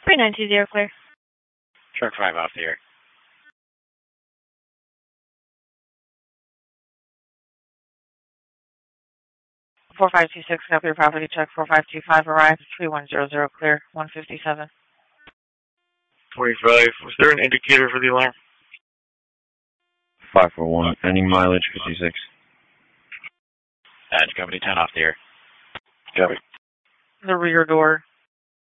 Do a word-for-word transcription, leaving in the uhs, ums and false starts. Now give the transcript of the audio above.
three nine two zero, clear. Truck five off the air. four five two six, copy your property check. four five two five, arrive. three one zero zero, clear. one fifty-seven. forty-five, was there an indicator for the alarm? five four one, pending mileage fifty-six. Edge, company ten off the air. Copy. The rear door